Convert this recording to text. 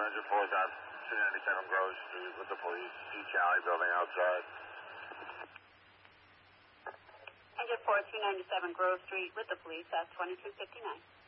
104 South 297 Grove Street with the police. See Charlie building outside. Engine 4, 297 Grove Street with the police. That's 2259.